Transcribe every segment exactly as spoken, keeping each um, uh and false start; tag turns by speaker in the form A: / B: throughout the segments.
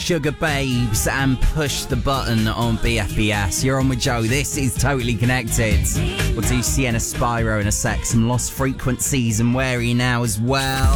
A: Sugar Babes and Push the Button on B F B S. You're on with Joe. This is Totally Connected. We'll do Sienna Spyro in a sec. Some Lost Frequencies and Where Are You Now as well.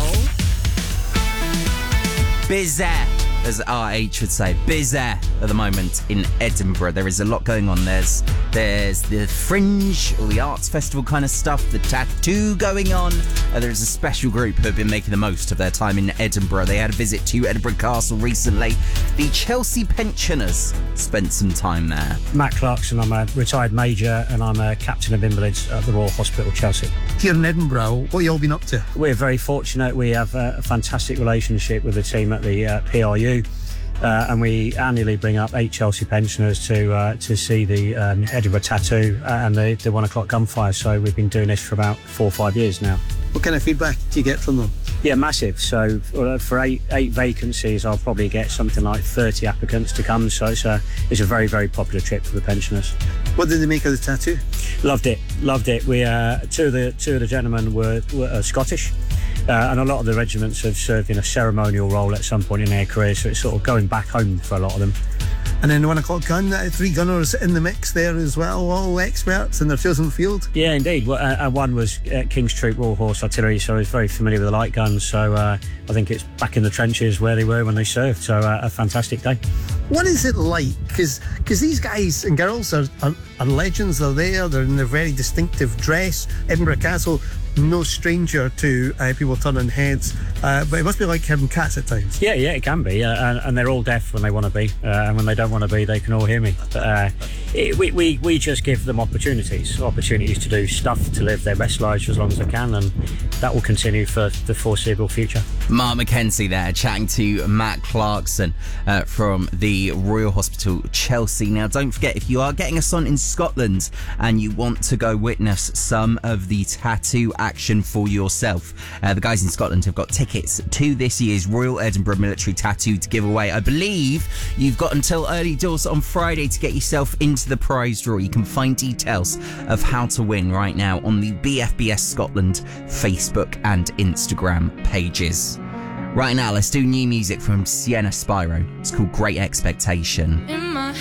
A: Busy, as R H would say. Busy at the moment in Edinburgh. There is a lot going on. There's there's the Fringe, all the arts festival kind of stuff, the tattoo going on. Uh, there's a special group who have been making the most of their time in Edinburgh. They had a visit to Edinburgh Castle recently. The Chelsea Pensioners spent some time there.
B: Matt Clarkson, I'm a retired major and I'm a captain of invalids at the Royal Hospital, Chelsea.
C: Here in Edinburgh, what have you all been up to?
B: We're very fortunate. We have a fantastic relationship with the team at the uh, P R U. Uh, and we annually bring up eight Chelsea pensioners to uh, to see the um, Edinburgh Tattoo and the, the one o'clock gunfire. So we've been doing this for about four or five years now.
C: What kind of feedback do you get from them?
B: Yeah, massive. So uh, for eight eight vacancies, I'll probably get something like thirty applicants to come. So it's a it's a very very popular trip for the pensioners.
C: What did they make of the tattoo?
B: Loved it, loved it. We uh, two of the two of the gentlemen were, were uh, Scottish. Uh, and a lot of the regiments have served in a ceremonial role at some point in their career, so it's sort of going back home for a lot of them.
C: And then the one o'clock gun, uh, three gunners in the mix there as well, all experts in their chosen field.
B: Yeah, indeed. Well, uh, one was uh, King's Troop Royal Horse Artillery, so he's very familiar with the light guns. So uh, I think it's back in the trenches where they were when they served. So uh, a fantastic day.
C: What is it like? Because these guys and girls are, are, are legends. They're there. They're in their very distinctive dress. Edinburgh Castle, no stranger to uh, people turning heads, uh, but it must be like having cats at times.
B: Yeah, yeah, it can be, uh, and, and they're all deaf when they want to be, uh, and when they don't want to be, they can all hear me. But uh, it, we, we we just give them opportunities, opportunities to do stuff, to live their best lives for as long as they can, and that will continue for the foreseeable future.
A: Mark McKenzie there, chatting to Matt Clarkson uh, from the Royal Hospital, Chelsea. Now, don't forget, if you are getting us on in Scotland and you want to go witness some of the tattoo action for yourself, uh, the guys in Scotland have got tickets to this year's Royal Edinburgh Military Tattoo to give away. I believe you've got until early doors on Friday to get yourself into the prize draw. You can find details of how to win right now on the B F B S Scotland Facebook and Instagram pages. Right now, let's do new music from Sienna Spyro. It's called Great Expectation.